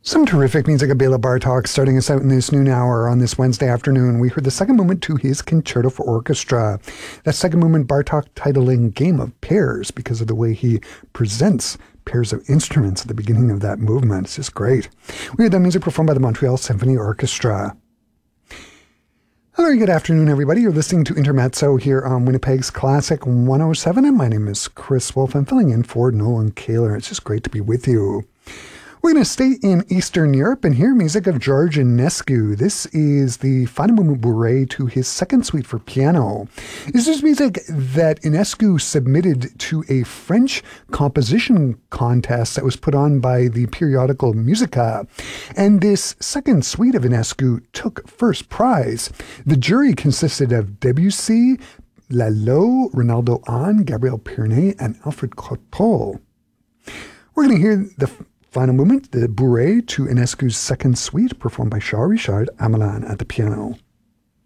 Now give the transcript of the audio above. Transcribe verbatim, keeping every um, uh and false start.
Some terrific music of Bela Bartok starting us out in this noon hour on this Wednesday afternoon. We heard the second movement to his Concerto for Orchestra. That second movement Bartok titling Game of Pairs because of the way he presents pairs of instruments at the beginning of that movement. It's just great. We heard that music performed by the Montreal Symphony Orchestra. A very good afternoon, everybody. You're listening to Intermezzo here on Winnipeg's Classic one oh seven, and my name is Chris Wolf. I'm filling in for Nolan Kaler. It's just great to be with you. We're going to stay in Eastern Europe and hear music of George Enescu. This is the final movement bourrée to his second suite for piano. This is music that Enescu submitted to a French composition contest that was put on by the periodical Musica. And this second suite of Enescu took first prize. The jury consisted of Debussy, Lalo, Ronaldo Hahn, Gabriel Pirnet, and Alfred Cortot. We're going to hear the final movement, the bourrée to Enescu's second suite, performed by Charles Richard Hamelin at the piano.